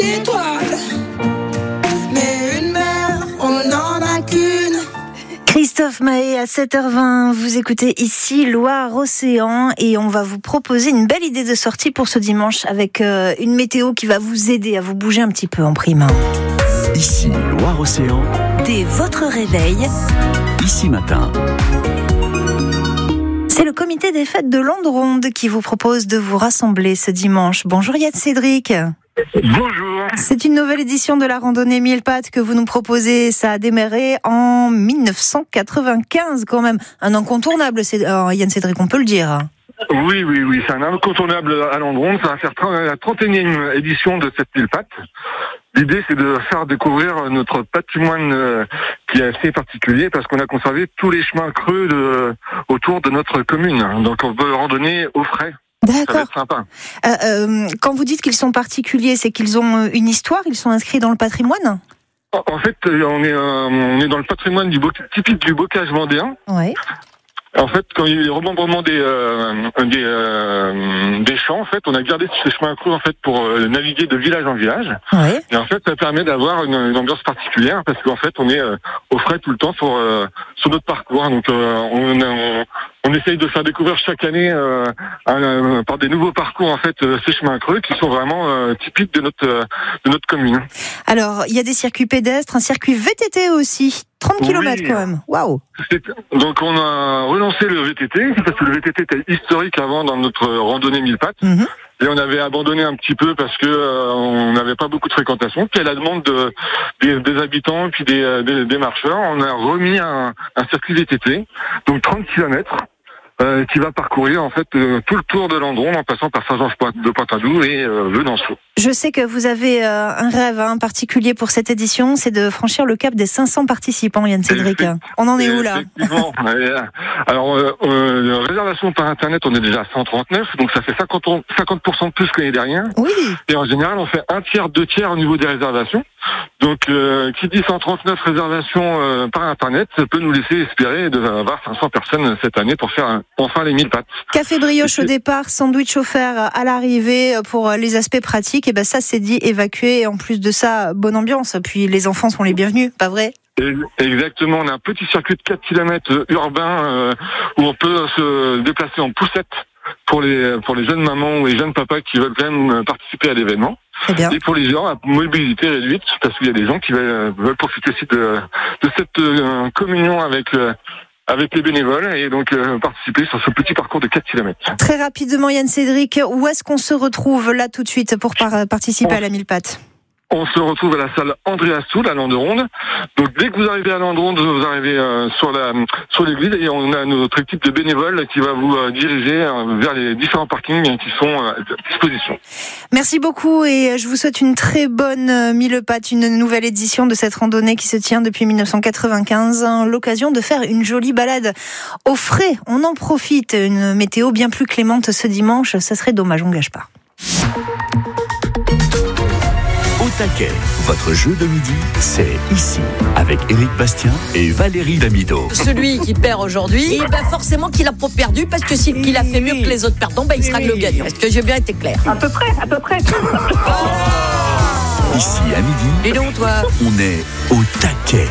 étoile, mais une mer, on n'en a qu'une. Christophe Mahé à 7h20, vous écoutez ici Loire-Océan et on va vous proposer une belle idée de sortie pour ce dimanche avec une météo qui va vous aider à vous bouger un petit peu en prime. Ici Loire-Océan, Dès votre réveil, ici matin. c'est le comité des fêtes de Landeronde qui vous propose de vous rassembler ce dimanche. Bonjour Yann Cédric. Bonjour. C'est une nouvelle édition de la randonnée 1000 pattes que vous nous proposez. Ça a démarré en 1995 quand même. Un incontournable, Yann Cédric, on peut le dire. Oui, c'est un incontournable à Landeronde. Ça va faire la 31e édition de cette 1000 pattes. L'idée, c'est de faire découvrir notre patrimoine qui est assez particulier parce qu'on a conservé tous les chemins creux autour de notre commune. Donc on peut randonner au frais. Ça va D'accord. être sympa. Quand vous dites qu'ils sont particuliers, c'est qu'ils ont une histoire, ils sont inscrits dans le patrimoine ? En fait, on est dans le patrimoine typique du bocage vendéen. Oui. En fait, quand il y a eu le remembrement des champs, en fait, on a gardé ce chemin creux en fait pour naviguer de village en village. Oui. Et en fait, ça permet d'avoir une ambiance particulière parce qu'en fait, on est au frais tout le temps sur notre parcours. Donc, on essaye de faire découvrir chaque année par des nouveaux parcours en fait ces chemins creux qui sont vraiment typiques de notre commune. Alors, il y a des circuits pédestres, un circuit VTT aussi. 30 km Oui. quand même. Waouh. Donc on a relancé le VTT parce que le VTT était historique avant dans notre randonnée 1000 pattes. Mhm. Et on avait abandonné un petit peu parce que on n'avait pas beaucoup de fréquentation. Puis à la demande des habitants et puis des marcheurs, on a remis un circuit VTT, donc 30 km. Qui va parcourir en fait tout le tour de Landeronde en passant par Saint-Georges-de-Pointadou et Venançon. Je sais que vous avez un rêve particulier pour cette édition, c'est de franchir le cap des 500 participants, Yann Cédric. On en est où là ? Effectivement. Alors, réservation par Internet, on est déjà à 139, donc ça fait 50% de plus que l'année dernière. Oui. Et en général, on fait un tiers, deux tiers au niveau des réservations. Donc, qui dit 139 réservations par Internet peut nous laisser espérer d'avoir 500 personnes cette année pour faire enfin les 1000 pattes. Café brioche au départ, sandwich offert à l'arrivée pour les aspects pratiques. Et ben ça, c'est dit, évacué. Et en plus de ça, bonne ambiance. Puis les enfants sont les bienvenus, pas vrai ? Exactement, on a un petit circuit de 4 km urbain où on peut se déplacer en poussette pour les jeunes mamans ou les jeunes papas qui veulent quand même participer à l'événement. Très bien. Et pour les gens à mobilité réduite, parce qu'il y a des gens qui veulent profiter aussi de cette communion avec les bénévoles et donc participer sur ce petit parcours de 4 km. Très rapidement, Yann Cédric, où est-ce qu'on se retrouve là tout de suite pour participer à la 1000 pattes ? On se retrouve à la salle André Assoul à Landeronde. Donc dès que vous arrivez à Landeronde, vous arrivez sur l'église et on a notre équipe de bénévoles qui va vous diriger vers les différents parkings qui sont à disposition. Merci beaucoup et je vous souhaite une très bonne 1000 pattes, une nouvelle édition de cette randonnée qui se tient depuis 1995. L'occasion de faire une jolie balade au frais. On en profite. Une météo bien plus clémente ce dimanche. Ça serait dommage, on ne gâche pas. Au taquet, votre jeu de midi, c'est ici, avec Éric Bastien et Valérie Damido. Celui qui perd aujourd'hui, forcément qu'il a pas perdu, parce que s'il a fait mieux que les autres perdants, il sera le gagnant. Est-ce que j'ai bien été clair ? À peu près. Ici à midi, Et donc toi ? on est au taquet.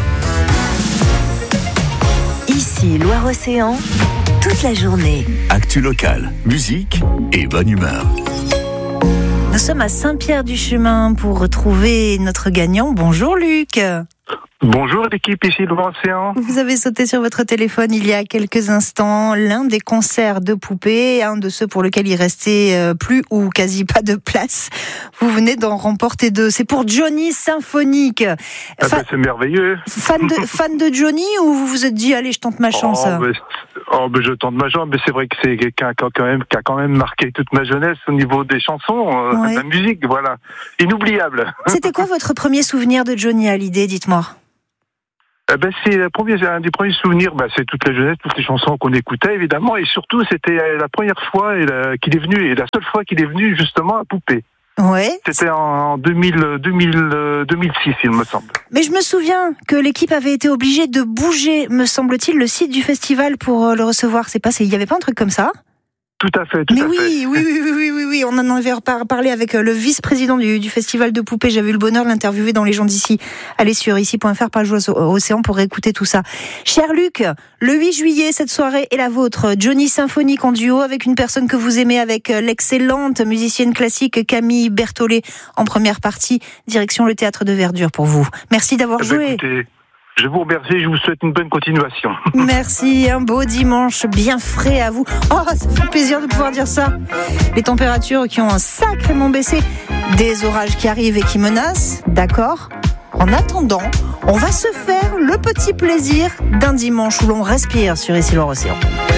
Ici, Loire-Océan, toute la journée. Actu locale, musique et bonne humeur. Nous sommes à Saint-Pierre-du-Chemin pour retrouver notre gagnant. Bonjour Luc. Bonjour l'équipe ici de l'Océan. Vous avez sauté sur votre téléphone il y a quelques instants l'un des concerts de poupées, un de ceux pour lesquels il restait plus ou quasi pas de place. Vous venez d'en remporter 2. C'est pour Johnny Symphonique. C'est merveilleux. Fan de Johnny ou vous vous êtes dit allez je tente ma chance? Je tente ma chance, mais c'est vrai que c'est quelqu'un qui a quand même marqué toute ma jeunesse au niveau des chansons, de la musique, voilà. Inoubliable. C'était quoi votre premier souvenir de Johnny Hallyday, dites-moi? C'est un des premiers souvenirs, c'est toute la jeunesse, toutes les chansons qu'on écoutait évidemment, et surtout c'était la première fois qu'il est venu, et la seule fois qu'il est venu justement à Poupée. Ouais. C'était en 2006, il me semble. Mais je me souviens que l'équipe avait été obligée de bouger, me semble-t-il, le site du festival pour le recevoir. Il n'y avait pas un truc comme ça? Tout à fait. Mais oui, on en avait parlé avec le vice-président du Festival de Poupées. J'avais eu le bonheur de l'interviewer dans Les gens d'ici. Allez sur ici.fr, page Océan, pour écouter tout ça. Cher Luc, le 8 juillet, cette soirée est la vôtre. Johnny Symphonique en duo avec une personne que vous aimez, avec l'excellente musicienne classique Camille Berthollet en première partie. Direction le Théâtre de Verdure pour vous. Merci d'avoir joué. Écoutez, je vous remercie et je vous souhaite une bonne continuation. Merci, un beau dimanche bien frais à vous. Oh, ça fait plaisir de pouvoir dire ça. Les températures qui ont sacrément baissé, des orages qui arrivent et qui menacent, d'accord ? En attendant, on va se faire le petit plaisir d'un dimanche où l'on respire sur Ici Loire Océan.